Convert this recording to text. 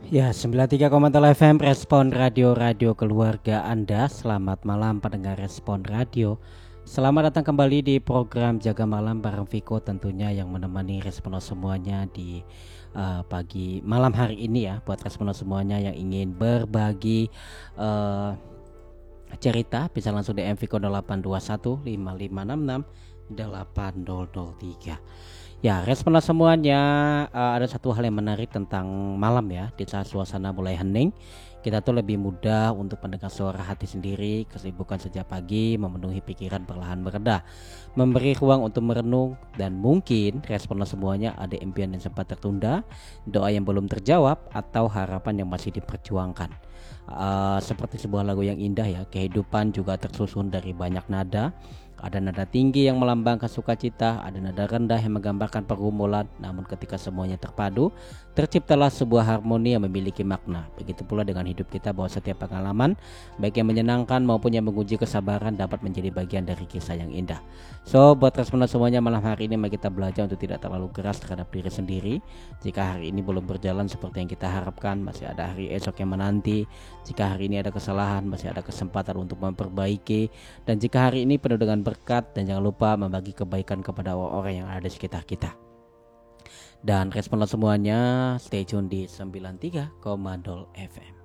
Ya, 93,0 FM Respon Radio Keluarga Anda. Selamat malam pendengar Respon Radio. Selamat datang kembali di program Jaga Malam bareng Viko, tentunya yang menemani Respono semuanya di pagi malam hari ini ya. Buat Respono semuanya yang ingin berbagi cerita, bisa langsung DM Viko 0821 5566 8003. Ya, Respono semuanya, ada satu hal yang menarik tentang malam ya. Di saat suasana mulai hening, kita tuh lebih mudah untuk mendengar suara hati sendiri. Kesibukan sejak pagi memenuhi pikiran perlahan mereda, memberi ruang untuk merenung. Dan mungkin Respono semuanya ada impian yang sempat tertunda, doa yang belum terjawab, atau harapan yang masih diperjuangkan. Seperti sebuah lagu yang indah ya, kehidupan juga tersusun dari banyak nada. Ada nada tinggi yang melambangkan sukacita, ada nada rendah yang menggambarkan pergumulan. Namun ketika semuanya terpadu, terciptalah sebuah harmoni yang memiliki makna. Begitu pula dengan hidup kita, bahwa setiap pengalaman, baik yang menyenangkan maupun yang menguji kesabaran, dapat menjadi bagian dari kisah yang indah. So, buat Respono semuanya, malam hari ini mari kita belajar untuk tidak terlalu keras terhadap diri sendiri. Jika hari ini belum berjalan seperti yang kita harapkan, masih ada hari esok yang menanti. Jika hari ini ada kesalahan, masih ada kesempatan untuk memperbaiki. Dan jika hari ini penuh dengan berkat, dan jangan lupa membagi kebaikan kepada orang-orang yang ada di sekitar kita. Dan Respono semuanya, stay tune di 93,0 FM.